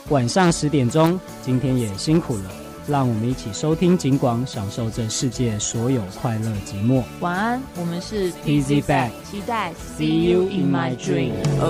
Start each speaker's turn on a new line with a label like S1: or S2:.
S1: 晚上10点钟。今天也辛苦了，让我们一起收听警广，享受这世界所有快乐寂寞。
S2: 晚安，我们是
S1: TZ Back，
S2: 期待
S1: See you in my dream。